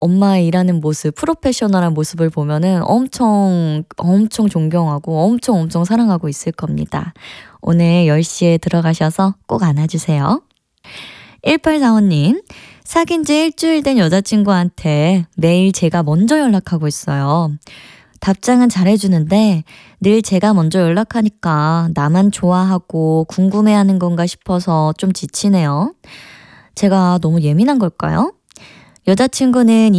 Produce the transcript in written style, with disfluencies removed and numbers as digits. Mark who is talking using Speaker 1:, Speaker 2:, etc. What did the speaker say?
Speaker 1: 엄마의 일하는 모습, 프로페셔널한 모습을 보면은 엄청 존경하고 엄청 사랑하고 있을 겁니다. 오늘 10시에 들어가셔서 꼭 안아주세요. 1845님, 사귄 지 일주일 된 여자친구한테 매일 제가 먼저 연락하고 있어요. 답장은 잘해주는데 늘 제가 먼저 연락하니까 나만 좋아하고 궁금해하는 건가 싶어서 좀 지치네요. 제가 너무 예민한 걸까요? 여자친구는